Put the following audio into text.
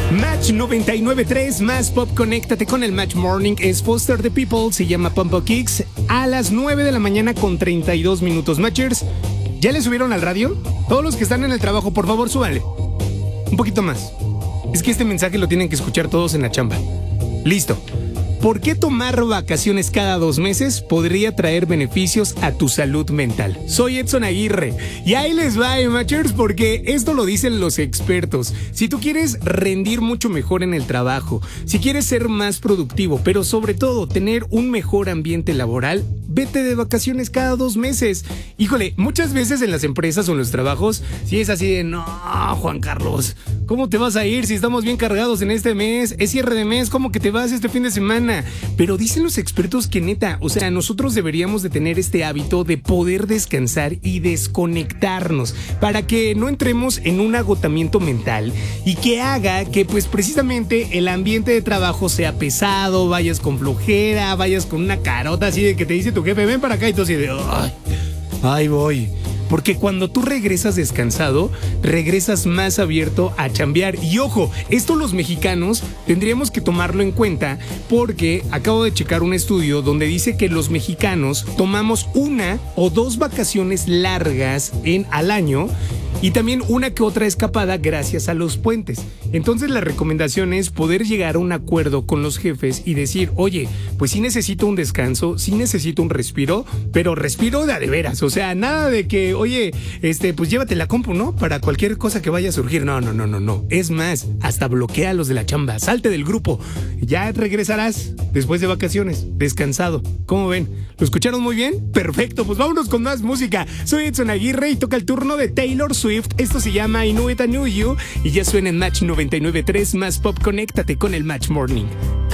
Match 99.3 más pop, conéctate con el Match Morning. Es Foster the People, se llama Pump Up Kicks. A las 9 de la mañana con 32 minutos. Matchers, ¿ya le subieron al radio? Todos los que están en el trabajo, por favor, súbanle un poquito más. Es que este mensaje lo tienen que escuchar todos en la chamba. Listo. ¿Por qué tomar vacaciones cada 2 meses podría traer beneficios a tu salud mental? Soy Edson Aguirre y ahí les va, Matchers, porque esto lo dicen los expertos. Si tú quieres rendir mucho mejor en el trabajo, si quieres ser más productivo, pero sobre todo tener un mejor ambiente laboral, vete de vacaciones cada 2 meses. Híjole, muchas veces en las empresas o en los trabajos, si es así de, no, Juan Carlos, ¿cómo te vas a ir si estamos bien cargados en este mes? Es cierre de mes, ¿cómo que te vas este fin de semana? Pero dicen los expertos que neta, o sea, nosotros deberíamos de tener este hábito de poder descansar y desconectarnos para que no entremos en un agotamiento mental y que haga que pues precisamente el ambiente de trabajo sea pesado, vayas con flojera, vayas con una carota así de que te dice tu jefe, ven para acá, y tú así de, ay, voy. Porque cuando tú regresas descansado, regresas más abierto a chambear. Y ojo, esto los mexicanos tendríamos que tomarlo en cuenta porque acabo de checar un estudio donde dice que los mexicanos tomamos 1 o 2 vacaciones largas al año y también una que otra escapada gracias a los puentes. Entonces la recomendación es poder llegar a un acuerdo con los jefes y decir, oye, pues sí necesito un descanso, sí necesito un respiro, pero respiro de a de veras. O sea, nada de que, oye, pues llévate la compu, ¿no? Para cualquier cosa que vaya a surgir. No. Es más, hasta bloquea a los de la chamba. Salte del grupo. Ya regresarás después de vacaciones, descansado. ¿Cómo ven? ¿Lo escucharon muy bien? Perfecto, pues vámonos con más música. Soy Edson Aguirre y toca el turno de Taylor Swift. Esto se llama I Knew It, I Knew You y ya suena en Match 99.3 más pop. Conéctate con el Match Morning.